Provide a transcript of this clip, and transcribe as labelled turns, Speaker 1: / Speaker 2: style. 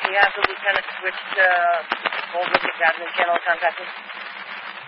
Speaker 1: We have the lieutenant switched over to the Academy channel contacting.